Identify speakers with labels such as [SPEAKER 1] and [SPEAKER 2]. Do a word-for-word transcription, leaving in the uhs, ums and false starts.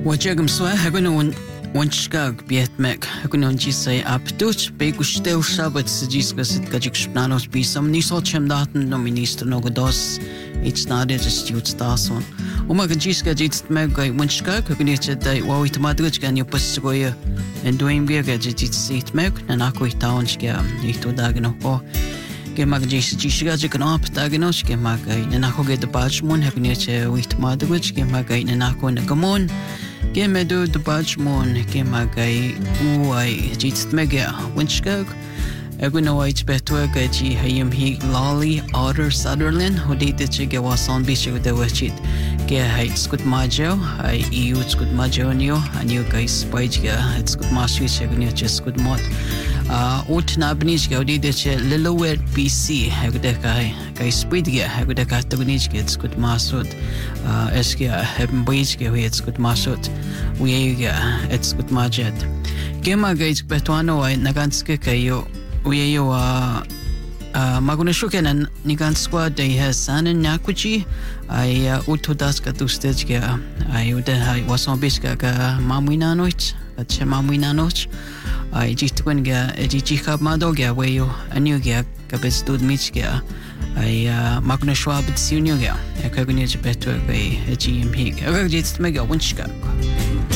[SPEAKER 1] Wajagam swa hagun un wanchkag bietmek hagun un jisay aptuch begushtel shabat sijiskas it gajik shpnanos bisam nisol chemdaten no minister no godos it's not it just you stason uma gajiska jitst meg wanchkag hagun it dai wawit madrich gan you pasgoya and doing ge gajit sit meg nanako itaonchga ito dagno ko ke mag jis jisga je kan op dagnos ke mag nanako ge de bajmon hagun it wit madrich ke mag nanako na gamon ke medu de bajmon ke magai uai jitst mega winchgog aguna white beto gaji hayim he lolly otter sutherland hodite chige wason bisho de wachit ke heights good majo I eu good majo nio anio guys pajga it's good masu chegni just good mod uh ut nabnis gaudi de che lilowet bc hagude kai guys pidga hagude ka tognis gets good masud uh eske haben bajge it's good masud we it's good majet gema guys betuano ay naganske kayo we yo uh maguna shukenan niganskwa de hasan nakuchi ay utodas ka tustage ga ay ude hay wason biska ga mamuina noit at mamuina noit ay jitwen ga ejikab madoga we yo anu ga kabestud michga ay maguna shwab tsunyo ga kaguni betu ga ejim hig aga jitst mega winchka